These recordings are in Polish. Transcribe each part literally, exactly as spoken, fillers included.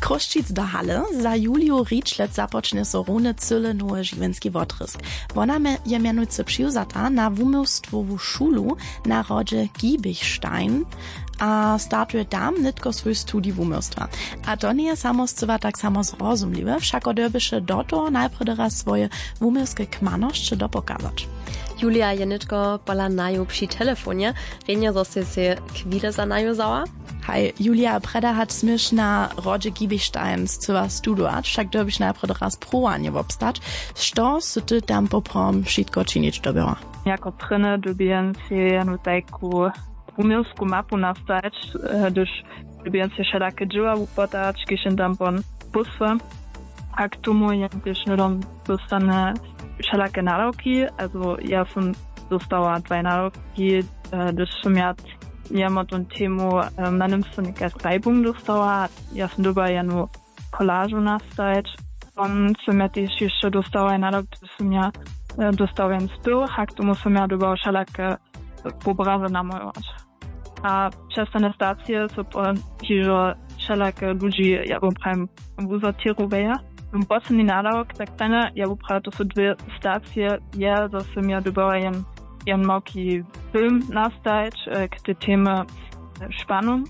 Kruščic do Halle za Juliu Ričlet započne so rune cyle nowe žiwenski wotrysk. Wona je mianujcy přiwzata na wumystwową szulu na rodzie Giebigstein, a startuje tam nitko swój studij wumystwa. A to nie je samoscywa tak samo zrozumliwe, však odyrbyše do toho najprve raz swoje wumyskie kmanosće dopokazać. Julia je nitko pola naju przy telefonie, renje zose se kwile za naju zała. Hej, Julia, preda hat smiš na rodzie Giebigsteins cywa studować, však dobyš najprve raz prowanie wobstać. Što su ty tam poprom wszystko czynić dobiła? Jako prynne dobiłem się jedną taką umilsku mapu nastać, gdyż dobiłem się wszelakie dzieła upotać, kiedy tam pon puswa. A k tomu je też nedom dostanę wszelakie naroki, also ja sam dostała dwa naroki, gdyż sam ja ja mam tą temu na niemsku neka Schreibung dostała, ja sam doba jedną collażu nastać. On sam ja też jeszcze dostała narok, gdyż sam ja dostała jeden styl, a k tomu sam ja doba wszelakie obrazy namalować. A przez te stacje są hiżo wszelakie ludzi, ja bym prawie uzortirowaja. W poslední nádavok, tak ten, ja bym prawie to są dwie stacje, ja to sam ja dobała jen, jen małki film nastać, k tej temy Spannung.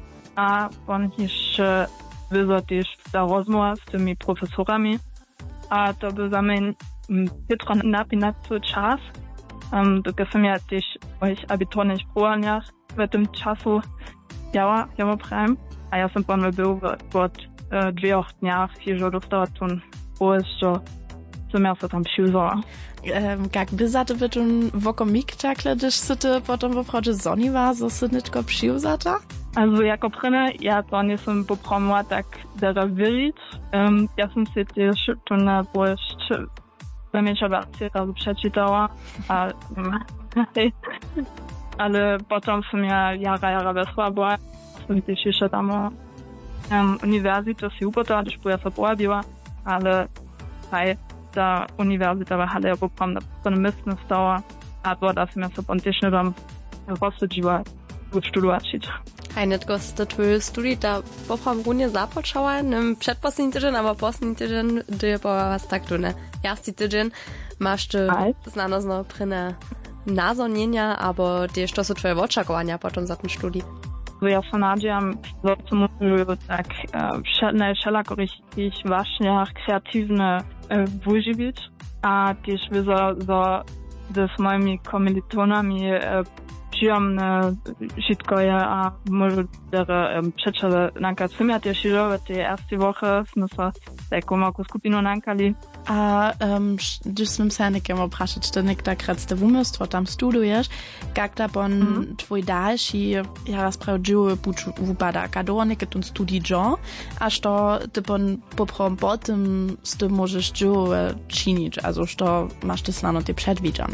A on jeszcze wyzwał też za rozmowę z tymi profesorami. A to by za mnie Pietro napinać cały czas. Um, to sam ja też moich abiturnych próbowaniach w tym czasu jała, ja bym prawie. A ja sam pan był pod dwóch dniach, jeśli dostała tun pojeżdżo, co miasto tam przyjrzała. Um, jak by za to wytun wokomik czakle, gdyż sy ty potem w obchodzie zoniwa, zo sy nitko przyjrzata? Also jako prynne, ja to nie sam popromła tak dara wyrić. Um, ja sam się też tu na bojeżdż zamieszczała razu przeczytała, a, ale potem sam ja jara, jara wesła była, sam też jeszcze tam Um, univerzita si upota, gdyż ja sobie połabiła, ale hej, ta univerzita w Halle poprom na pewno mistno stała, a to da sam ja sobie też nie tam rozsadziła, studować. Hej, netko ste tvoj studij ta poprom runie započała, nem przedposlední tydzień, aber poslední tydzień, gdy była was tak tu ne. Jasty tydzień masz ty znano zno prynne nazonienia, albo też to są twoje oczekiwania potem za ten studij. Ja się nadziejam, że to może tak na wszelako richtig ważnych, kreatywne wyżywić, a też za z moimi kommilitonami przyjemne wszystko je, a może przecież nanka sumia też że w tej erste woche jsme se taką małą skupinu nankali. A um, gdyż smym se nekiem opraszać, to nek tak rad te wumystwo tam studujesz, jak da bon mm. twój dalszy, ja raz prawdziwy bucz wupada, kado nekę tun studij jo, aż to ty bon poprom potem z tym możesz jo czynić, also što masz ty slano te przedwidziane.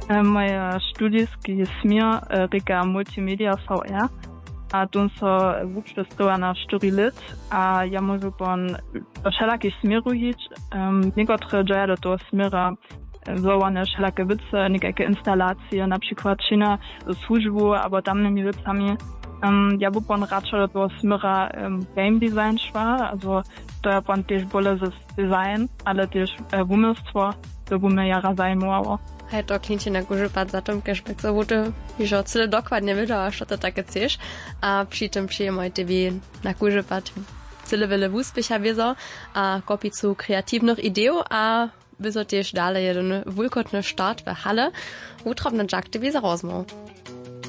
Moje studijski smir reka multimedia V R, a tu so wucztestowa na cztery lat, a ja mogę bon wszelakie smiru iść, niektóre dzieje do tego smira złożone wszelakie wice, niektóre instalacje, na przykład czyna służbu, albo tamnymi wicami. Um, ja bym bon raczej do tego smira um, game design szła, also to ja bon też bole z design, ale też wumystwo, to by mnie jara zajmowało. Hej, to klinci na górze pad za tym cashback, so wurde już o tyle dokładnie wiedziała, co to takie chcesz, a przy tym przyjemaj tobie na górze pad tyle wiele úspěcha wiezo, a kopicu kreatywnych idei, a wiezo też dalej jeden wulkotny start w Halle, utrobny jak tobie za rozmów.